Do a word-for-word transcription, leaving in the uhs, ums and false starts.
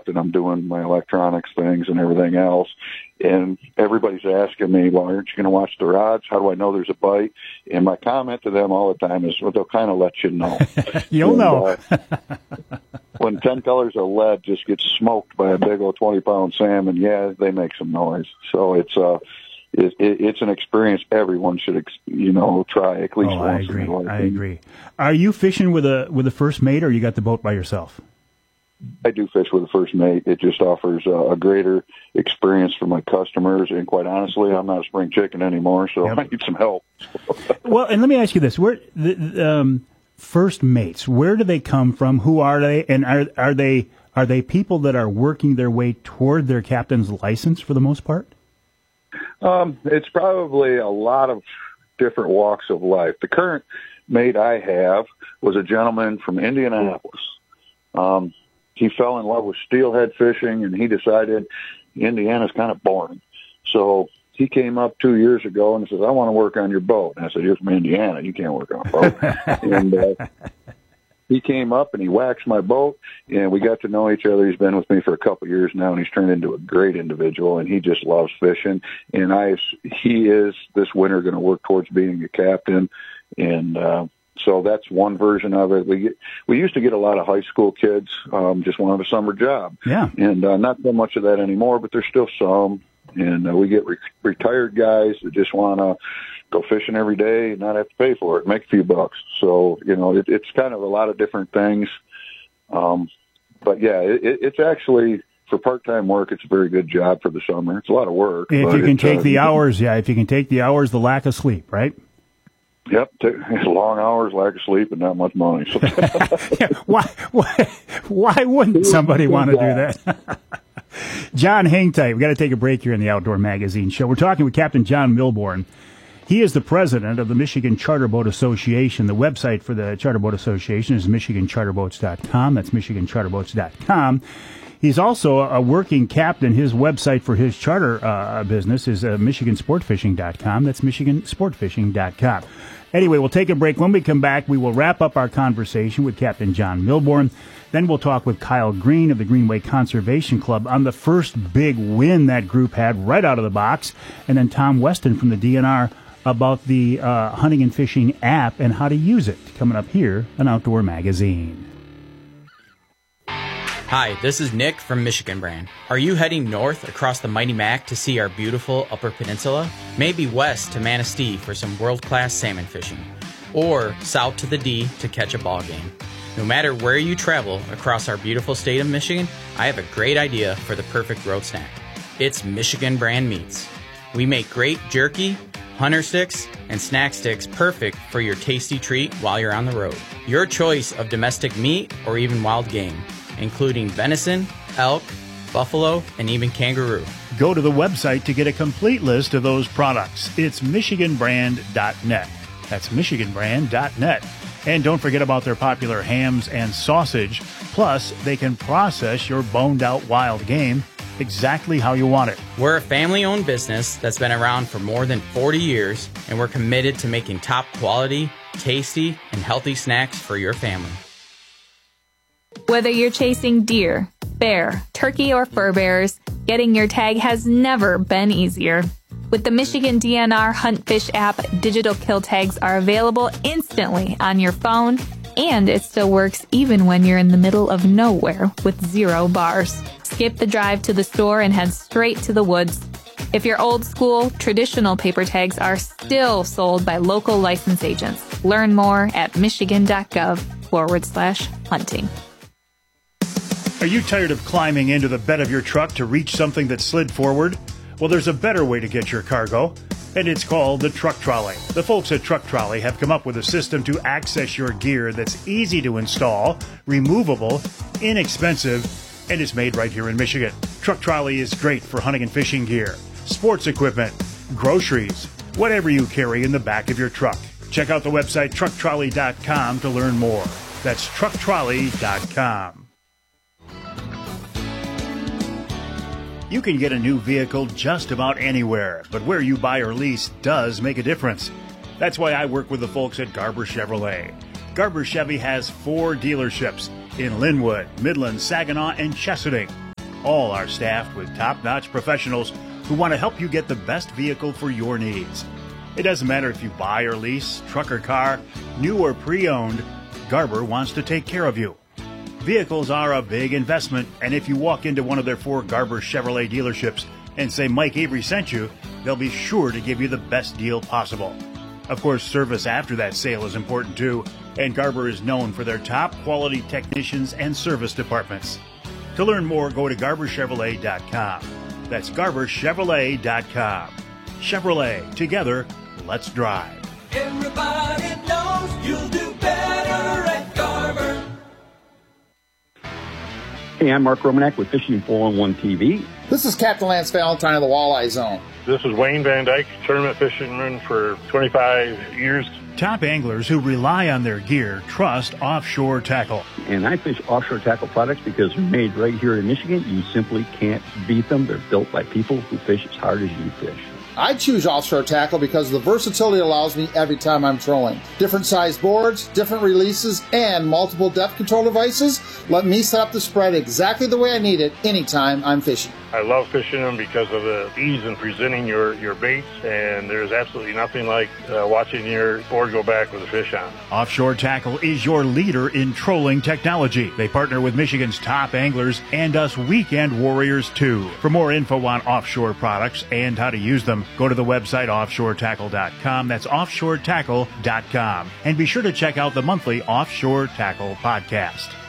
aircraft, and I'm doing my electronics things and everything else. And everybody's asking me, well, aren't you going to watch the rods? How do I know there's a bite? And my comment to them all the time is, well, they'll kind of let you know. You'll and, know. uh, when ten colors of lead just gets smoked by a big old twenty-pound salmon, yeah, they make some noise. So it's uh, it, it, it's an experience everyone should, ex- you know, try at least oh, once. I agree. in their life. I agree. Are you fishing with a with a first mate, or you got the boat by yourself? I do fish with a first mate. It just offers uh, a greater experience for my customers. And quite honestly, I'm not a spring chicken anymore, so yep. I need some help. Well, and let me ask you this: where the um, first mates? Where do they come from? Who are they? And are are they are they people that are working their way toward their captain's license for the most part? Um, it's probably a lot of different walks of life. The current mate I have was a gentleman from Indianapolis. Um, he fell in love with steelhead fishing, and he decided Indiana's kind of boring. So he came up two years ago and says, I want to work on your boat. And I said, you're from Indiana. You can't work on a boat. and uh, he came up and he waxed my boat, and we got to know each other. He's been with me for a couple of years now, and he's turned into a great individual, and he just loves fishing. And I, he is this winter going to work towards being a captain. And, uh, So that's one version of it. We get, we used to get a lot of high school kids um, just wanted a summer job. Yeah. And uh, not so much of that anymore, but there's still some. And uh, we get re- retired guys that just want to go fishing every day and not have to pay for it, make a few bucks. So, you know, it, it's kind of a lot of different things. Um, but, yeah, it, it's actually – for part-time work, it's a very good job for the summer. It's a lot of work. If you can take uh, the hours, yeah, if you can take the hours, the lack of sleep, right? Yep, long hours, lack of sleep, and not much money. So. yeah, why, why, why wouldn't somebody want to do that? John, hang tight. We got to take a break here in the Outdoor Magazine Show. We're talking with Captain John Milbourne. He is the president of the Michigan Charter Boat Association. The website for the Charter Boat Association is michigan charter boats dot com. That's michigan charter boats dot com. He's also a working captain. His website for his charter uh, business is uh, michigan sport fishing dot com. That's michigan sport fishing dot com. Anyway, we'll take a break. When we come back, we will wrap up our conversation with Captain John Milbourne. Then we'll talk with Kyle Green of the Greenway Conservation Club on the first big win that group had right out of the box. And then Tom Weston from the D N R about the uh, hunting and fishing app and how to use it. Coming up here on Outdoor Magazine. Hi, this is Nick from Michigan Brand. Are you heading north across the Mighty Mac to see our beautiful Upper Peninsula? Maybe west to Manistee for some world-class salmon fishing? Or south to the D to catch a ball game? No matter where you travel across our beautiful state of Michigan, I have a great idea for the perfect road snack. It's Michigan Brand Meats. We make great jerky, hunter sticks, and snack sticks perfect for your tasty treat while you're on the road. Your choice of domestic meat or even wild game, including venison, elk, buffalo, and even kangaroo. Go to the website to get a complete list of those products. It's michigan brand dot net. That's michigan brand dot net. And don't forget about their popular hams and sausage. Plus, they can process your boned-out wild game exactly how you want it. We're a family-owned business that's been around for more than forty years, and we're committed to making top quality, tasty, and healthy snacks for your family. Whether you're chasing deer, bear, turkey, or fur bearers, getting your tag has never been easier. With the Michigan D N R Hunt Fish app, digital kill tags are available instantly on your phone, and it still works even when you're in the middle of nowhere with zero bars. Skip the drive to the store and head straight to the woods. If you're old school, traditional paper tags are still sold by local license agents. Learn more at michigan.gov forward slash hunting. Are you tired of climbing into the bed of your truck to reach something that slid forward? Well, there's a better way to get your cargo, and it's called the Truck Trolley. The folks at Truck Trolley have come up with a system to access your gear that's easy to install, removable, inexpensive, and is made right here in Michigan. Truck Trolley is great for hunting and fishing gear, sports equipment, groceries, whatever you carry in the back of your truck. Check out the website truck trolley dot com to learn more. That's truck trolley dot com. You can get a new vehicle just about anywhere, but where you buy or lease does make a difference. That's why I work with the folks at Garber Chevrolet. Garber Chevy has four dealerships in Linwood, Midland, Saginaw, and Chesaning. All are staffed with top-notch professionals who want to help you get the best vehicle for your needs. It doesn't matter if you buy or lease, truck or car, new or pre-owned, Garber wants to take care of you. Vehicles are a big investment, and if you walk into one of their four Garber Chevrolet dealerships and say Mike Avery sent you, they'll be sure to give you the best deal possible. Of course, service after that sale is important too, and Garber is known for their top quality technicians and service departments. To learn more, go to Garber Chevrolet dot com. That's Garber Chevrolet dot com. Chevrolet, together, let's drive. Everybody knows you'll do better at Garber. Hey, I'm Mark Romanek with Fishing four one one T V. This is Captain Lance Valentine of the Walleye Zone. This is Wayne Van Dyke, tournament fisherman for twenty-five years. Top anglers who rely on their gear trust Offshore Tackle. And I fish Offshore Tackle products because they're made right here in Michigan. You simply can't beat them. They're built by people who fish as hard as you fish. I choose Offshore Tackle because the versatility allows me every time I'm trolling. Different size boards, different releases, and multiple depth control devices let me set up the spread exactly the way I need it anytime I'm fishing. I love fishing them because of the ease in presenting your, your baits, and there's absolutely nothing like uh, watching your board go back with a fish on. Offshore Tackle is your leader in trolling technology. They partner with Michigan's top anglers and us weekend warriors too. For more info on offshore products and how to use them, go to the website offshore tackle dot com. That's offshore tackle dot com. And be sure to check out the monthly Offshore Tackle podcast.